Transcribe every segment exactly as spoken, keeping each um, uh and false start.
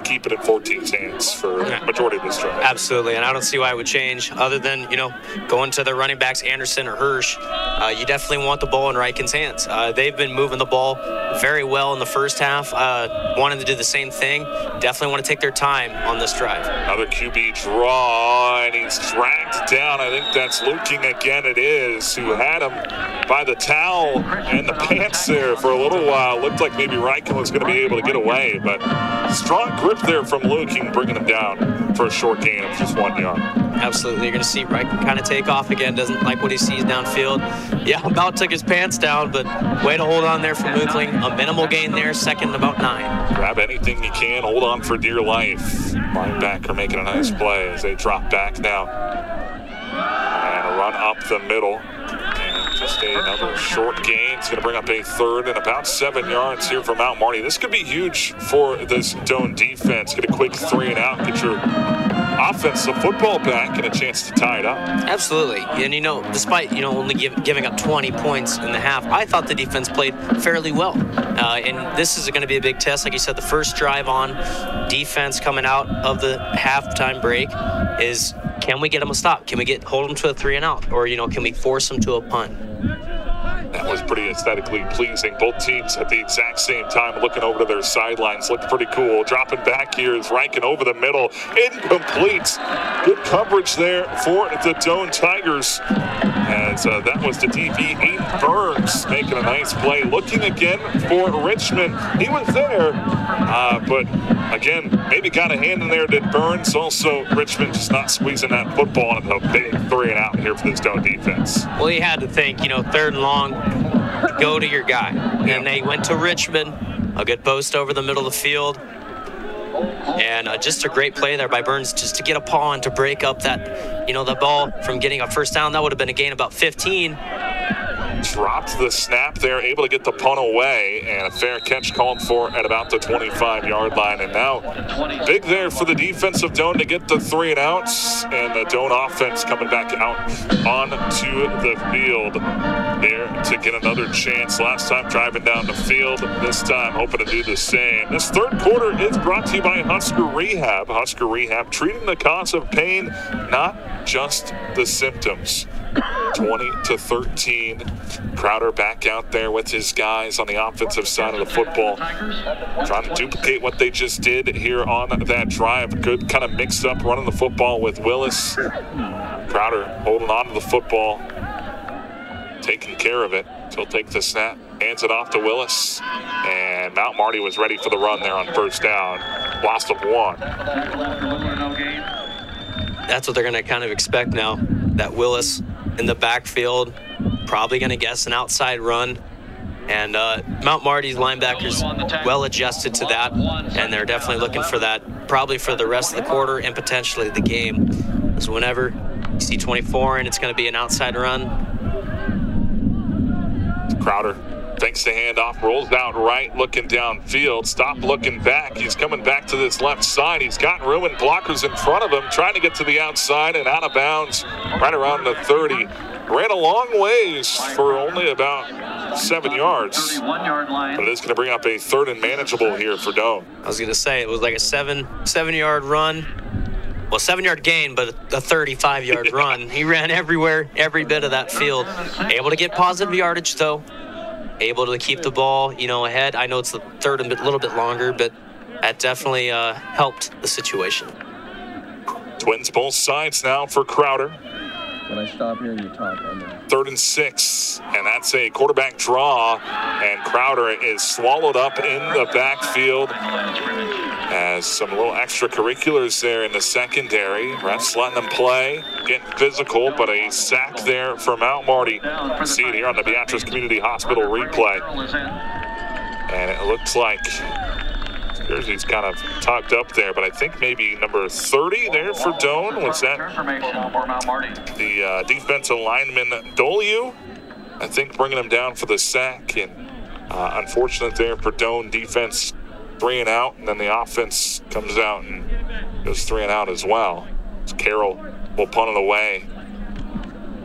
keep it in fourth team's hands for the majority of this drive. Absolutely, and I don't see why it would change other than, you know, going to the running backs, Anderson or Hirsch. Uh, you definitely want the ball in Riken's hands. Uh, they've been moving the ball very well in the first half, uh, wanting to do the same thing. Definitely want to take their time on this drive. Another Q B draw, and he's dragged down. I think that's Luking again. It is, who had him by the towel and the pants there for a little while. Looked like maybe Riken was going to be able to get away, but strong grip there from Luking, bringing him down for a short gain of just one yard. Absolutely. You're going to see Riken kind of take off again. Doesn't like what he sees downfield. Yeah, about took his pants down, but way to hold on there from Luking. A minimal gain there, second and about nine. Grab anything you can, hold on for dear life. Linebacker making a nice play as they drop back now. And a run up the middle. And just another short gain. It's going to bring up a third and about seven yards here from Mount Marty. This could be huge for this Doane defense. Get a quick three and out, get your offensive football back and a chance to tie it up. Absolutely. And, you know, despite, you know, only give, giving up twenty points in the half, I thought the defense played fairly well. Uh, and this is going to be a big test. Like you said, the first drive on defense coming out of the halftime break is, can we get them a stop? Can we get hold them to a three and out? Or, you know, can we force them to a punt? That was pretty aesthetically pleasing. Both teams at the exact same time looking over to their sidelines. Looked pretty cool. Dropping back here is Riken over the middle. Incomplete. Good coverage there for the Doane Tigers. As uh, that was the D B, Aiden Burns, making a nice play. Looking again for Richmond. He was there, uh, but again, maybe got a hand in there, did Burns. Also, Richmond just not squeezing that football into a big three and out here for this Doane defense. Well, you had to think, you know, third and long, go to your guy. Yeah. And they went to Richmond, a good post over the middle of the field. And uh, just a great play there by Burns just to get a paw and to break up that, you know, the ball from getting a first down. That would have been a gain about fifteen. Dropped the snap there, able to get the punt away, and a fair catch called for at about the twenty-five yard line. And now big there for the defense of Doane to get the three and outs, and the Doane offense coming back out onto the field there to get another chance. Last time driving down the field, this time hoping to do the same. This third quarter is brought to you by Husker Rehab. Husker Rehab, treating the cause of pain, not just the symptoms. twenty to thirteen. Crowder back out there with his guys on the offensive side of the football, trying to duplicate what they just did here on that drive. Good kind of mix up running the football with Willis. Crowder holding on to the football, taking care of it. He'll take the snap, hands it off to Willis, and Mount Marty was ready for the run there on first down. Lost of one. That's what they're going to kind of expect now. That Willis in the backfield, probably going to guess an outside run. And uh, Mount Marty's linebackers well adjusted to that, and they're definitely looking for that probably for the rest of the quarter and potentially the game. Because whenever you see twenty-four and it's going to be an outside run. Crowder takes the handoff, rolls out right, looking downfield. Stop looking back. He's coming back to this left side. He's got room and blockers in front of him, trying to get to the outside and out of bounds right around the thirty. Ran a long ways for only about seven yards. But it is going to bring up a third and manageable here for Doane. I was going to say, it was like a seven, seven-yard run. Well, seven-yard gain, but a thirty-five-yard yeah. run. He ran everywhere, every bit of that field. Able to get positive yardage, though. Able to keep the ball, you know, ahead. I know it's the third and a little bit longer, but that definitely uh, helped the situation. Twins both sides now for Crowder. When I stop here and you talk, I know. Third and six, and that's a quarterback draw, and Crowder is swallowed up in the backfield as some little extracurriculars there in the secondary. Refs letting them play, getting physical, but a sack there for Mount Marty. See it here on the Beatrice Community Hospital replay. And it looks like jersey's kind of tucked up there, but I think maybe number thirty there for Doane. Was that the uh, defensive lineman Doliu? I think bringing him down for the sack, and uh, unfortunate there for Doane defense, three and out, and then the offense comes out and goes three and out as well. So Carroll will punt it away.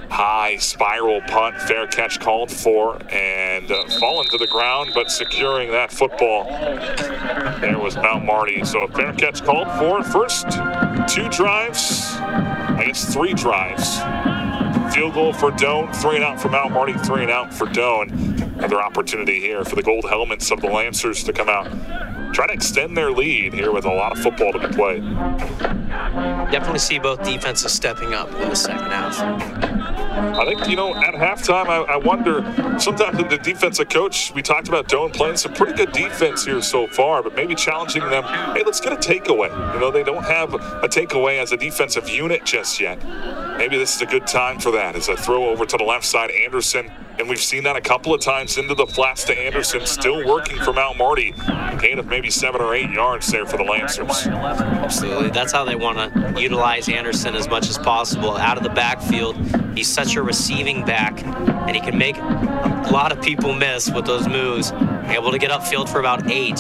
high spiral punt, fair catch called for, and uh, fallen to the ground, but securing that football. There was Mount Marty. So a fair catch called for. First two drives, I guess three drives. Field goal for Doane, three and out for Mount Marty, three and out for Doane. Another opportunity here for the gold helmets of the Lancers to come out, try to extend their lead here with a lot of football to be played. Definitely see both defenses stepping up in the second half. I think, you know, at halftime, I, I wonder, sometimes the defensive coach, we talked about Doane playing some pretty good defense here so far, but maybe challenging them, hey, let's get a takeaway. You know, they don't have a takeaway as a defensive unit just yet. Maybe this is a good time for that, as a throw over to the left side, Anderson. And we've seen that a couple of times into the flats to Anderson, still working for Mount Marty. Gain of maybe seven or eight yards there for the Lancers. Absolutely. That's how they want to utilize Anderson as much as possible. Out of the backfield, he's such a receiving back, and he can make a lot of people miss with those moves. Able to get upfield for about eight.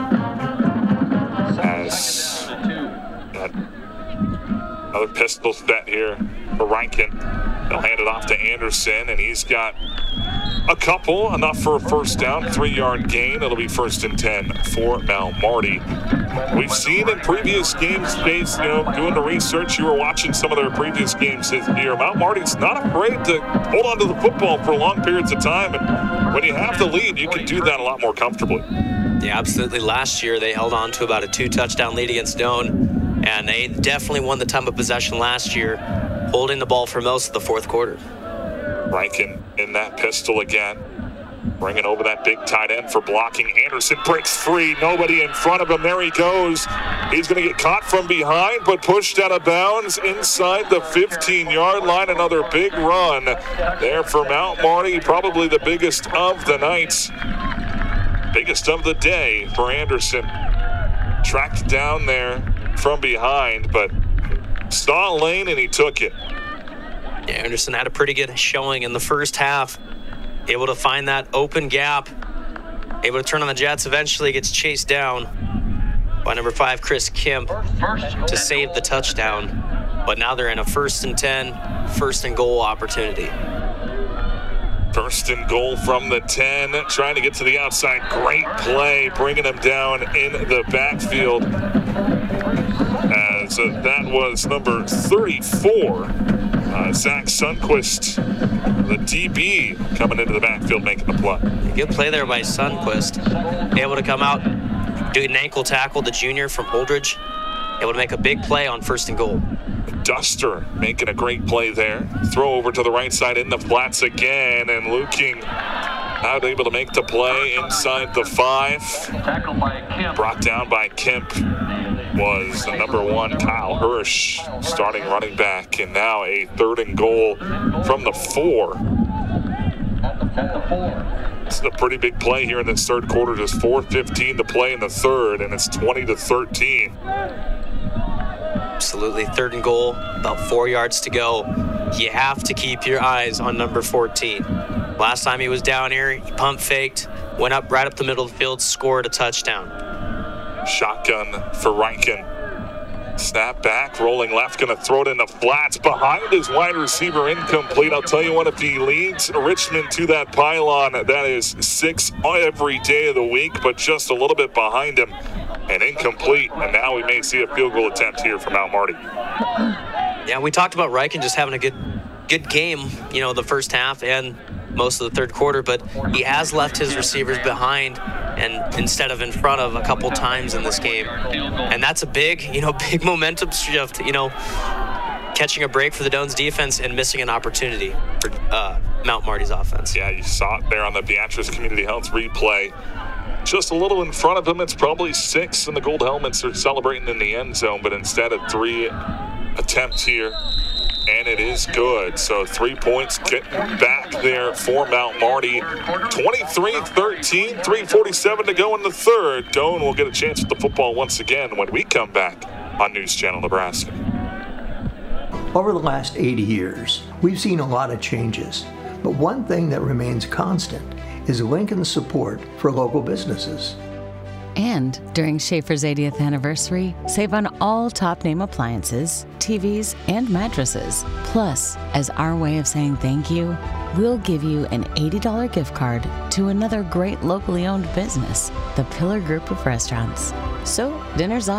As that, another pistol set here for Rankin. They'll hand it off to Anderson, and he's got a couple, enough for a first down, three-yard gain. It'll be first and ten for Mount Marty. We've seen in previous games, Chase, you know, doing the research, you were watching some of their previous games this year. Mount Marty's not afraid to hold on to the football for long periods of time, and when you have the lead, you can do that a lot more comfortably. Yeah, absolutely. Last year, they held on to about a two-touchdown lead against Doane, and they definitely won the time of possession last year, holding the ball for most of the fourth quarter. Rankin in that pistol again. Bringing over that big tight end for blocking. Anderson breaks free. Nobody in front of him. There he goes. He's going to get caught from behind, but pushed out of bounds inside the fifteen-yard line. Another big run there for Mount Marty. Probably the biggest of the night. Biggest of the day for Anderson. Tracked down there from behind, but saw a lane and he took it. Yeah, Anderson had a pretty good showing in the first half. Able to find that open gap. Able to turn on the Jets. Eventually gets chased down by number five, Chris Kemp, to save the touchdown. But now they're in a first and ten, first and goal opportunity. First and goal from the ten, trying to get to the outside. Great play, bringing him down in the backfield. As uh, that was number thirty-four, uh, Zach Sundquist, the D B, coming into the backfield, making the play. Good play there by Sundquist. Able to come out, do an ankle tackle, the junior from Holdridge. Able to make a big play on first and goal. Duster making a great play there. Throw over to the right side in the flats again, and Luking not able to make the play inside the five. Brought down by Kemp was the number one, Kyle Hirsch, starting running back, and now a third and goal from the four. This is a pretty big play here in this third quarter. Just four fifteen to play in the third, and it's twenty to thirteen. Absolutely. Third and goal, about four yards to go. You have to keep your eyes on number fourteen. Last time he was down here, he pump faked, went up right up the middle of the field, scored a touchdown. Shotgun for Rankin. Snap back, rolling left, going to throw it in the flats behind his wide receiver, incomplete. I'll tell you what, if he leads Richmond to that pylon, that is six every day of the week, but just a little bit behind him and incomplete. And now we may see a field goal attempt here from Mount Marty. Yeah, we talked about Riken just having a good good game, you know, the first half and most of the third quarter, but he has left his receivers behind and instead of in front of a couple times in this game. And that's a big, you know, big momentum shift, you know, catching a break for the Doane's defense and missing an opportunity for uh, Mount Marty's offense. Yeah, you saw it there on the Beatrice Community Health replay. Just a little in front of him. It's probably six, and the gold helmets are celebrating in the end zone, but instead of three attempts here, and it is good. So three points getting back there for Mount Marty. twenty-three thirteen, three forty-seven to go in the third. Doane will get a chance at the football once again when we come back on News Channel Nebraska. Over the last eighty years, we've seen a lot of changes, but one thing that remains constant is Lincoln's support for local businesses. And during Schaefer's eightieth anniversary, save on all top name appliances, T Vs, and mattresses. Plus, as our way of saying thank you, we'll give you an eighty dollars gift card to another great locally owned business, the Pillar Group of Restaurants. So, dinner's off.